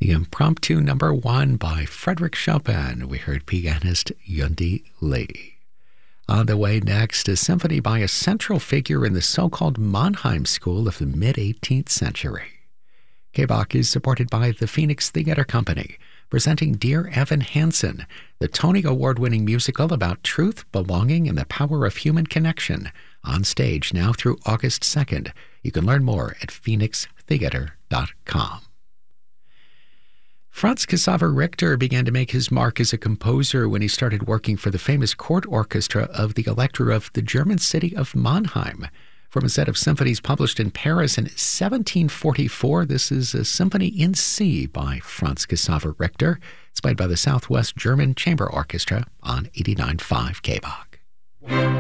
The Impromptu Number 1 by Frédéric Chopin. We heard pianist Yundi Lee. On the way next, a symphony by a central figure in the so-called Mannheim School of the mid-18th century. KBOC is supported by the Phoenix Theater Company, presenting Dear Evan Hansen, the Tony Award-winning musical about truth, belonging, and the power of human connection, on stage now through August 2nd. You can learn more at phoenixtheater.com. Franz Cassava Richter began to make his mark as a composer when he started working for the famous court orchestra of the Elector of the German city of Mannheim. From a set of symphonies published in Paris in 1744, this is a symphony in C by Franz Cassava Richter. It's played by the Southwest German Chamber Orchestra on 89.5 KBOC.